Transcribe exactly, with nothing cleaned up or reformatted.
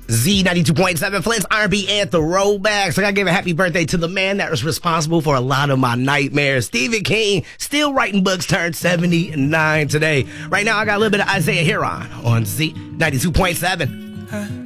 Z ninety-two point seven, Flint's R and B and throwbacks. I gotta give a happy birthday to the man that was responsible for a lot of my nightmares. Stephen King, still writing books, turned seventy-nine today. Right now, I got a little bit of Isaiah Huron on Z ninety-two point seven. Huh?